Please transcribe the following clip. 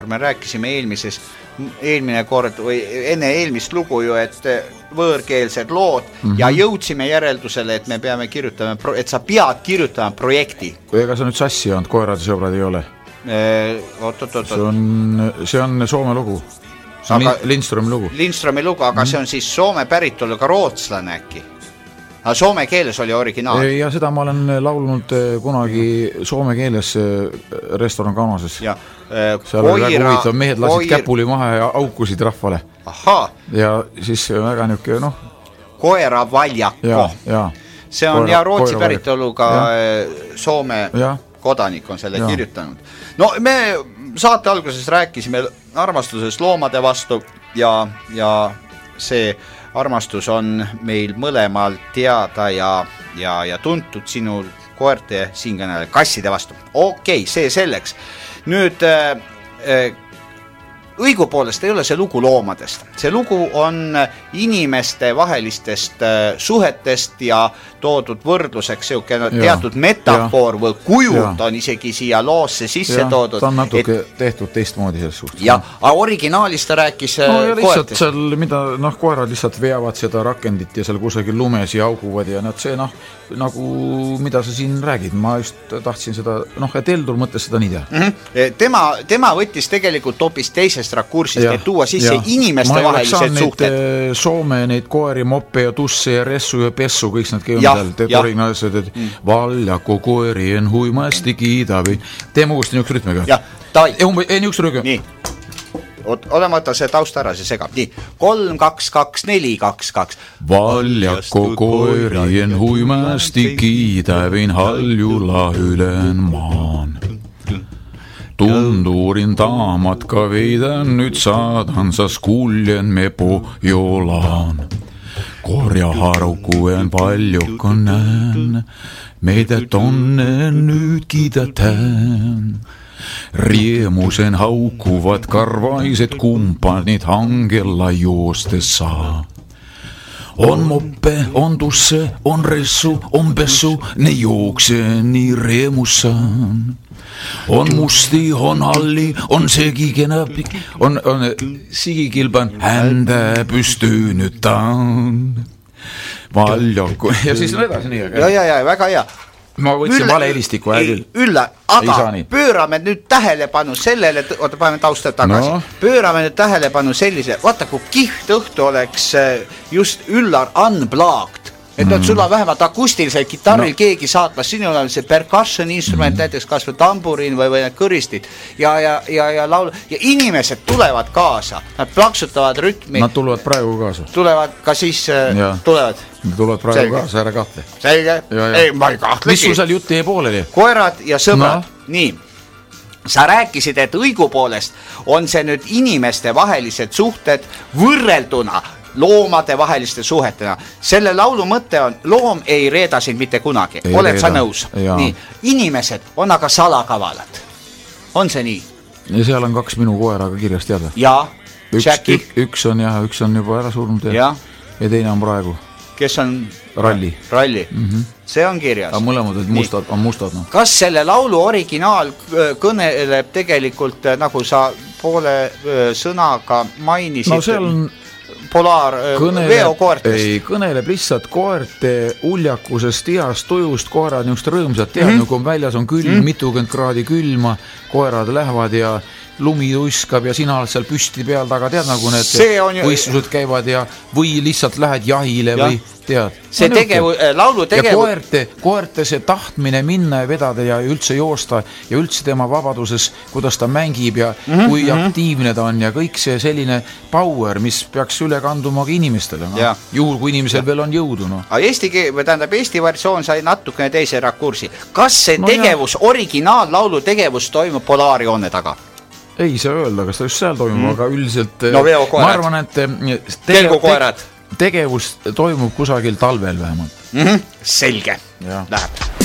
Me rääkisime eelmine kord või enne eelmist lugu ju, et võõrkeelsed lood ja jõudsime järeldusele, et me peame kirjutama, et sa pead kirjutama projekti. Ega see nüüd sassi on, koerad ja sõbrad ei ole. See on Soome lugu. See on Lindströmi lugu. Lindströmi lugu, aga see on siis Soome päritoluga rootslane äkki. Aga soome keeles oli originaal. Ja seda ma olen laulnud kunagi soome keeles restoran Kaunases. Ja, seal oli väga huvitav, mehed lasid käpuli maha ja aukusid rahvale. Aha. Ja siis väga niuke, Koera valjako. Ja. See on Rootsi päritoluga Soome kodanik on selle kirjutanud. No me saate alguses rääkisime armastusest loomade vastu ja see armastus on meil mõlemal teada ja tuntud sinul koerte siinkõnele kasside vastu. Okei, see selleks. Nüüd õigupoolest ei ole see lugu loomadest. See lugu on inimeste vahelistest suhetest ja toodud võrdluseks teatud metafoor või kujud on isegi siia loosse sisse toodud. Ta on natuke tehtud teistmoodi selles suhtes. Ja originaalis ta rääkis lihtsalt seal, mida koerad lihtsalt veavad seda rakendit ja seal kusagil lumes ja auguvad ja see nagu mida sa siin räägid. Ma just tahtsin seda, et Eldur mõttes seda nii teha. Tema võttis tegelikult hoopis teisest rakursist, et tuua sisse inimeste vahelised suhted. Soome neid koeri, moppe ja tusse ja ressu ja pessu, kõik need keevad originaalsed, et valjako koerien huimasti kiidavi. Teeme uuesti niuks rütmiga. Niuks rütmiga. Nii. Oleme võtta see taust ära, see segab. Nii. 3, 2, 2, 4, 2, 2. Valjako koerien huimasti kiidavin haljula ülen maan. Tundurin taamatka veidän, nyt saadan sas kuljen me pohjolaan. Korjaharukuen paljokon näen, meitä tonne nyt kiitetään. Riemusen haukkuvat karvaiset kumppanit hangella juostessa. On moppe, on tusse, on ressu, on pessu, ne juoksee niin riemussaan. On musti, on halli, on segikenäpik, on sigikilpan häntä pystynyt taan. Valjakko. Ja siis on edasi nii. Ja, väga hea. Ma võtsin valelistiku ääril. Ülla, aga pöörame nüüd tähelepanu sellele, paneme taustat tagasi. Pöörame nüüd tähelepanu sellise, vaata kui kiht õhtu oleks just Üllar unplugged. Et sul on vähemalt akustilise gitarril keegi saatmas, sinul on see percussion instrument, näiteks kas või tamburiin või need kõristid ja laulu. Ja inimesed tulevad kaasa, nad plaksutavad rütmi. Nad tulevad praegu kaasa. Tulevad ka siis, tulevad. Nad tulevad praegu kaasa, ära kahtle. Selge? Ei, ma ei kahtlegi. Mis sul seal jutt jäi pooleli? Koerad ja sõbrad. Nii. Sa rääkisid, et õigupoolest on see nüüd inimeste vahelised suhted võrrelduna loomade vaheliste suhetena. Selle laulu mõte on, loom ei reeda sind mitte kunagi. Oled sa nõus? Nii. Inimesed on aga salakavalad. On see nii? Ja seal on 2 minu koeraga kirjas teada. Ja, Jackie. Üks on juba ära surnud ja teine on praegu. Kes on? Ralli. See on kirjas. Aga mõlemad on mustad. Kas selle laulu originaal kõneleb tegelikult, nagu sa poole sõnaga mainisid? No seal on veokoertest. Ei, kõneleb lihtsalt koerte uljakusest, tihast, tujust, koerad niisugust rõõmsad tead, kui on väljas on külm, 20 kraadi külma, koerad lähevad ja lumi uiskab ja sina oled seal püsti peal taga, tead nagu need võistlused käivad ja või lihtsalt lähed jahile või tead. See laulu tegevus. Ja koerte see tahtmine minna ja vedada ja üldse joosta ja üldse tema vabaduses, kuidas ta mängib ja kui aktiivne ta on ja kõik see selline power, mis peaks üle kanduma ka inimestele. Juhul, kui inimesel veel on jõudu. Eesti versioon sai natukene teise rakursi. Kas see tegevus, originaallaulu tegevus toimub polaarjoone taga? Ei saa öelda, kas ta just seal toimub, aga üldiselt ma arvan, et tegevus toimub kusagil talvel vähemalt. Selge. Läheb.